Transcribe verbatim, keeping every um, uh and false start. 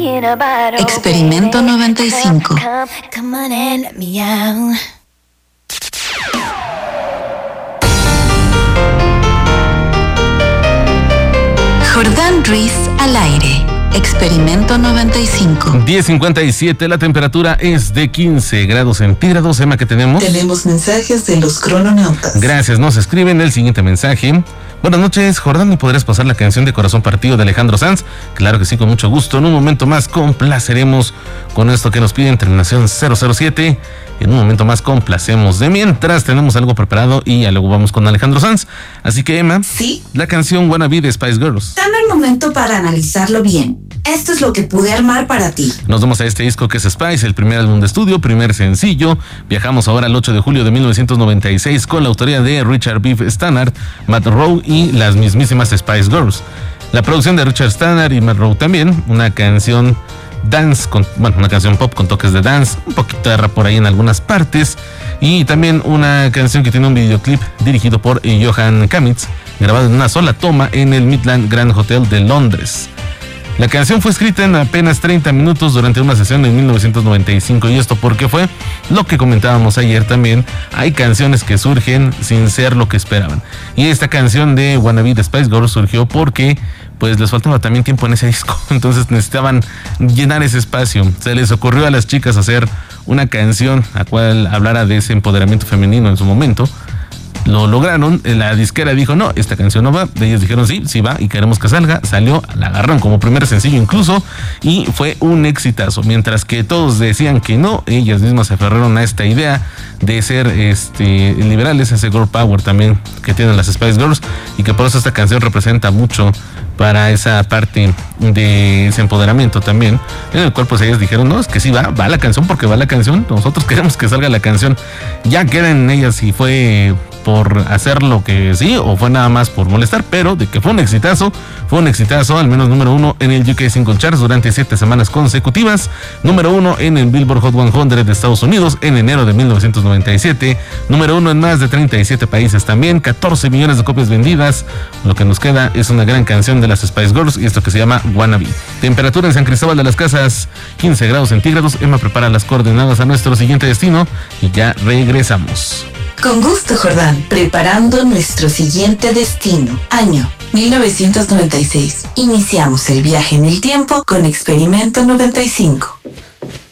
Experimento noventa y cinco. Jordán Ruiz al aire. Experimento noventa y cinco. diez cincuenta y siete, la temperatura es de quince grados centígrados. Emma, ¿qué tenemos? Tenemos mensajes de los crononautas. Gracias, nos escriben el siguiente mensaje. Buenas noches, Jordán, ¿me podrías pasar la canción de Corazón Partido de Alejandro Sanz? Claro que sí, con mucho gusto. En un momento más complaceremos con esto que nos piden, terminación cero cero siete. En un momento más complacemos. De mientras tenemos algo preparado y ya luego vamos con Alejandro Sanz. Así que, Emma, sí, la canción Wannabe de Spice Girls. Dame el momento para analizarlo bien. Esto es lo que pude armar para ti. Nos vamos a este disco que es Spice, el primer álbum de estudio, primer sencillo. Viajamos ahora al ocho de julio de mil novecientos noventa y seis con la autoría de Richard Beef Stannard, Matt Rowe y las mismísimas Spice Girls. La producción de Richard Stannard y Matt Rowe también, una canción dance, con, bueno, una canción pop con toques de dance, un poquito de rap por ahí en algunas partes, y también una canción que tiene un videoclip dirigido por Johan Kamitz, grabado en una sola toma en el Midland Grand Hotel de Londres. La canción fue escrita en apenas treinta minutos durante una sesión en mil novecientos noventa y cinco, y esto porque fue lo que comentábamos ayer también. Hay canciones que surgen sin ser lo que esperaban, y esta canción de Wannabe de Spice Girls surgió porque pues les faltaba también tiempo en ese disco, entonces necesitaban llenar ese espacio. Se les ocurrió a las chicas hacer una canción a cual hablara de ese empoderamiento femenino en su momento. Lo lograron, la disquera dijo, no, esta canción no va. De ellos dijeron, sí, sí va y queremos que salga. Salió, la agarraron como primer sencillo incluso, y fue un exitazo. Mientras que todos decían que no, ellas mismas se aferraron a esta idea de ser este, liberales, ese girl power también que tienen las Spice Girls, y que por eso esta canción representa mucho para esa parte de ese empoderamiento también, en el cual pues ellas dijeron, no, es que sí va, va la canción porque va la canción, nosotros queremos que salga la canción. Ya queda en ellas si fue por hacer lo que sí o fue nada más por molestar, pero de que fue un exitazo, fue un exitazo, al menos número uno en el U K Single Charts durante siete semanas consecutivas, número uno en el Billboard Hot cien de Estados Unidos en enero de mil novecientos noventa y siete, número uno en más de treinta y siete países también, catorce millones de copias vendidas. Lo que nos queda es una gran canción de las Spice Girls y esto que se llama Wannabe. Temperatura en San Cristóbal de las Casas, quince grados centígrados. Emma prepara las coordenadas a nuestro siguiente destino y ya regresamos. Con gusto, Jordán, preparando nuestro siguiente destino. Año mil novecientos noventa y seis. Iniciamos el viaje en el tiempo con Experimento noventa y cinco.